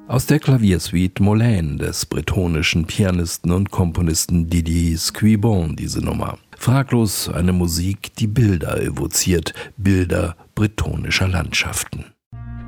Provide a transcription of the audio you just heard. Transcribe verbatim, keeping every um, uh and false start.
Aus der Klaviersuite Molène des bretonischen Pianisten und Komponisten Didier Scribon diese Nummer. Fraglos eine Musik, die Bilder evoziert, Bilder bretonischer Landschaften.